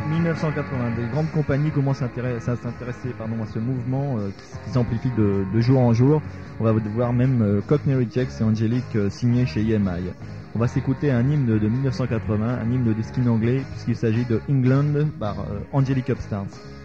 1980, des grandes compagnies commencent à s'intéresser à ce mouvement qui s'amplifie de jour en jour. On va voir même Cockney Rejects et Angelique signés chez EMI. On va s'écouter un hymne de 1980, un hymne de skin anglais, puisqu'il s'agit de England par Angelique Upstarts.